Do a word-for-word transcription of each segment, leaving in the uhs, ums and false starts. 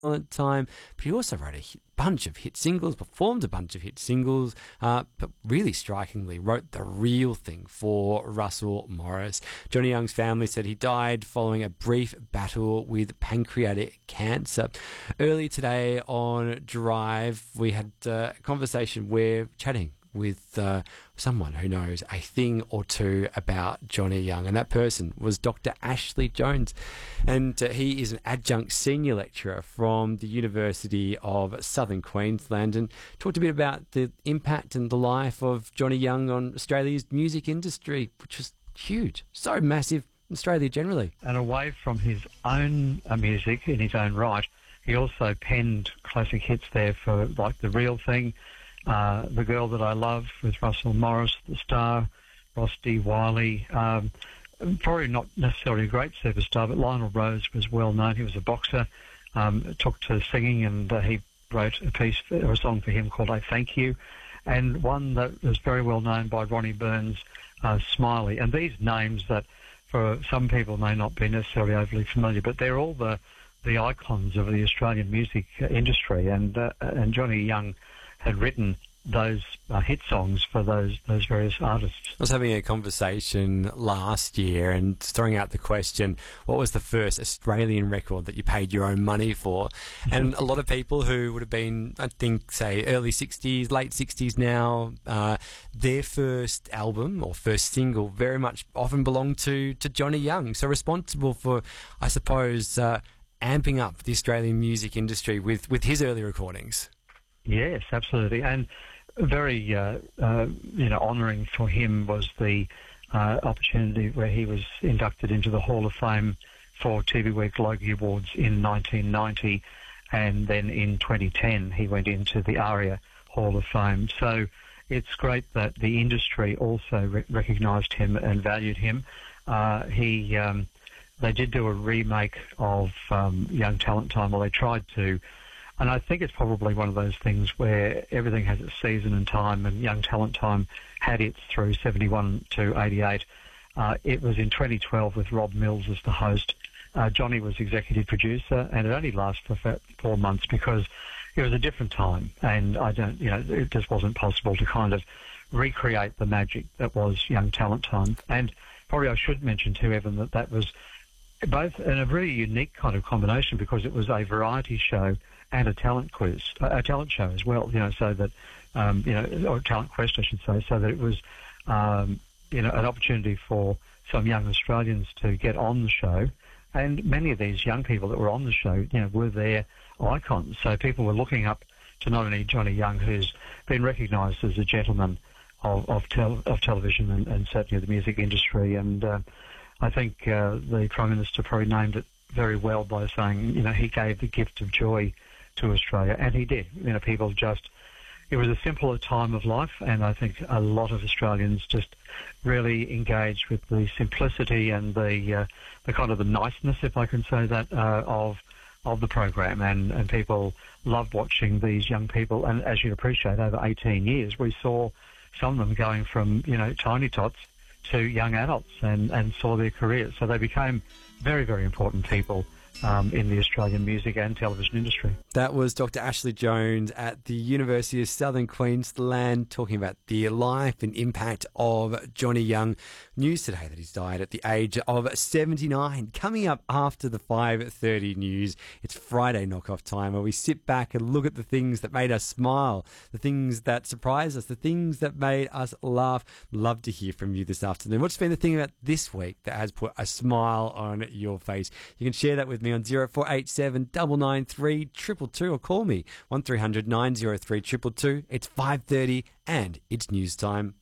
Time, but he also wrote a hit, bunch of hit singles, performed a bunch of hit singles, uh, but really strikingly wrote the real thing for Russell Morris. Johnny Young's family said he died following a brief battle with pancreatic cancer. Early today on Drive, we had uh, a conversation where chatting with uh, someone who knows a thing or two about Johnny Young, and that person was Doctor Ashley Jones, and uh, he is an adjunct senior lecturer from the University of Southern Queensland, and talked a bit about the impact and the life of Johnny Young on Australia's music industry, which was huge, so massive in Australia generally. And away from his own uh, music in his own right, he also penned classic hits there for like The Real Thing, Uh, The Girl That I Love with Russell Morris, The Star, Ross D. Wiley. Um, probably not necessarily a great superstar, but Lionel Rose was well known. He was a boxer, um, took to singing, and uh, he wrote a piece, or a song for him called I Thank You, and one that was very well known by Ronnie Burns, uh, Smiley. And these names that for some people may not be necessarily overly familiar, but they're all the, the icons of the Australian music industry, and, uh, and Johnny Young had written those uh, hit songs for those those various artists. I was having a conversation last year and throwing out the question, what was the first Australian record that you paid your own money for? And a lot of people who would have been, I think, say, early sixties, late sixties now, uh, their first album or first single very much often belonged to, to Johnny Young. So responsible for, I suppose, uh, amping up the Australian music industry with, with his early recordings. Yes, absolutely, and very uh, uh, you know honouring for him was the uh, opportunity where he was inducted into the Hall of Fame for T V Week Logie Awards in nineteen ninety, and then in twenty ten he went into the ARIA Hall of Fame. So it's great that the industry also re- recognised him and valued him. Uh, he um, they did do a remake of um, Young Talent Time, or they tried to. And I think it's probably one of those things where everything has its season and time, and Young Talent Time had its through seventy-one to eighty-eight. Uh, it was in twenty twelve with Rob Mills as the host. Uh, Johnny was executive producer, and it only lasted for four months because it was a different time, and I don't, you know, it just wasn't possible to kind of recreate the magic that was Young Talent Time. And probably I should mention too, Evan, that that was both in a really unique kind of combination because it was a variety show and a talent quiz, a talent show as well, you know, so that, um, you know, or a talent quest, I should say, so that it was, um, you know, an opportunity for some young Australians to get on the show. And many of these young people that were on the show, you know, were their icons. So people were looking up to not only Johnny Young, who's been recognised as a gentleman of of, tel- of television and, and certainly the music industry. And uh, I think uh, the Prime Minister probably named it very well by saying, you know, he gave the gift of joy to Australia, and he did. You know, people just, it was a simpler time of life, and I think a lot of Australians just really engaged with the simplicity and the uh, the kind of the niceness, if I can say that, uh, of of the program, and, and people loved watching these young people. And as you'd appreciate, over eighteen years, we saw some of them going from, you know, tiny tots to young adults, and, and saw their careers. So they became very, very important people Um, in the Australian music and television industry. That was Doctor Ashley Jones at the University of Southern Queensland talking about the life and impact of Johnny Young. News today that he's died at the age of seventy-nine. Coming up after the five thirty news, it's Friday knockoff time where we sit back and look at the things that made us smile, the things that surprised us, the things that made us laugh. Love to hear from you this afternoon. What's been the thing about this week that has put a smile on your face? You can share that with me on zero four eight seven nine nine three two two two or call me one three hundred nine oh three two two two. It's five thirty and it's news time.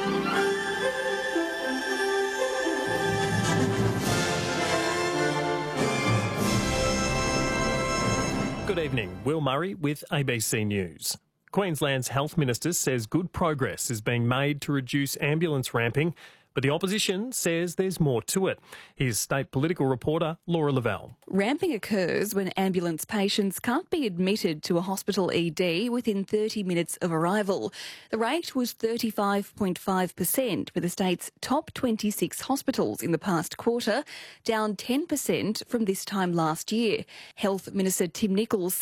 Good evening, Will Murray with A B C News. Queensland's Health Minister says good progress is being made to reduce ambulance ramping, but the opposition says there's more to it. Here's state political reporter Laura Lavelle. Ramping occurs when ambulance patients can't be admitted to a hospital E D within thirty minutes of arrival. The rate was thirty-five point five percent for the state's top twenty-six hospitals in the past quarter, down ten percent from this time last year. Health Minister Tim Nicholls